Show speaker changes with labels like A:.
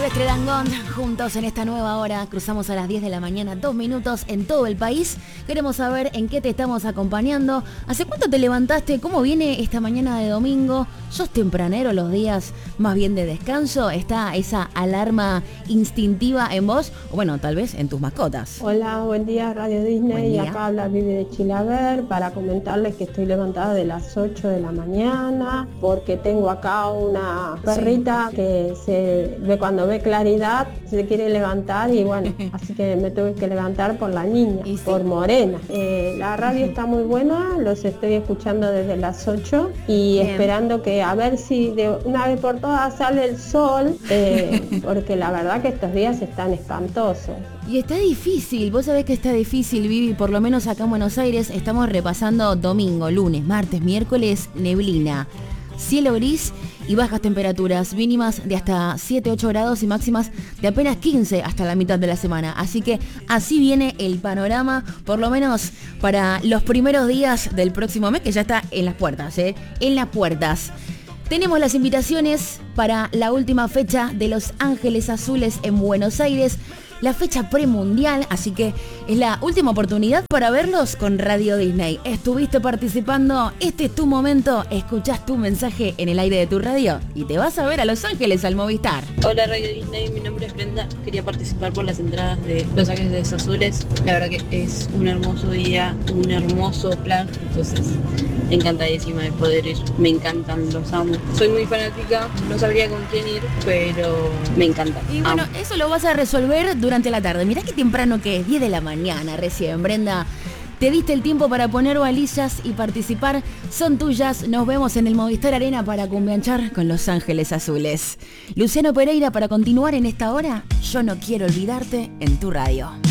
A: Estrellangón, juntos en esta nueva hora, cruzamos a las 10 de la mañana, 2 minutos en todo el país. Queremos saber en qué te estamos acompañando. ¿Hace cuánto te levantaste? ¿Cómo viene esta mañana de domingo? ¿Sos tempranero los días más bien de descanso? ¿Está esa alarma instintiva en vos? O bueno, tal vez en tus mascotas.
B: Hola, buen día Radio Disney.
A: Buen día.
B: Y acá habla Vivi de Chilaver para comentarles que estoy levantada de las 8 de la mañana porque tengo acá una perrita que se ve cuando ve claridad, se quiere levantar y bueno, así que me tuve que levantar por la niña,
A: ¿Y sí?
B: por Morena. La radio está muy buena, los estoy escuchando desde las 8 y
A: Bien.
B: esperando que a ver si de una vez por todas sale el sol, porque la verdad que estos días están espantosos.
A: Y está difícil, vos sabés que está difícil, Vivi, por lo menos acá en Buenos Aires estamos repasando domingo, lunes, martes, miércoles, neblina, cielo gris y bajas temperaturas, mínimas de hasta 7-8 grados y máximas de apenas 15 hasta la mitad de la semana. Así que así viene el panorama, por lo menos para los primeros días del próximo mes, que ya está en las puertas, en las puertas. Tenemos las invitaciones para la última fecha de Los Ángeles Azules en Buenos Aires, la fecha premundial, así que es la última oportunidad para verlos con Radio Disney. ¿Estuviste participando? Este es tu momento, escuchás tu mensaje en el aire de tu radio y te vas a ver a Los Ángeles al Movistar.
C: Hola Radio Disney, mi nombre es Brenda, quería participar por las entradas de Los Ángeles Azules. La verdad que es un hermoso día, un hermoso plan, entonces encantadísima de poder ir, me encantan, los amo. Soy muy fanática, no sabría con quién ir, pero me encanta.
A: Y bueno,
C: Amo.
A: eso lo vas a resolver durante la tarde. Mirá qué temprano que es, 10 de la mañana recién, Brenda. Te diste el tiempo para poner balizas y participar. Son tuyas. Nos vemos en el Movistar Arena para cumbianchar con Los Ángeles Azules. Luciano Pereira para continuar en esta hora. Yo no quiero olvidarte en tu radio.